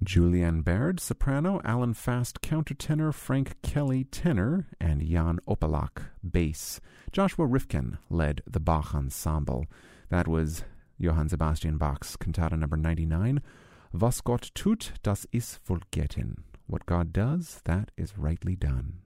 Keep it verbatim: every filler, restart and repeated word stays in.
Julianne Baird, soprano, Alan Fast, countertenor, Frank Kelly, tenor, and Jan Opelak, bass. Joshua Rifkin led the Bach Ensemble. That was Johann Sebastian Bach's Cantata number ninety-nine, Was Gott tut, das ist vollgeten. What God does, that is rightly done.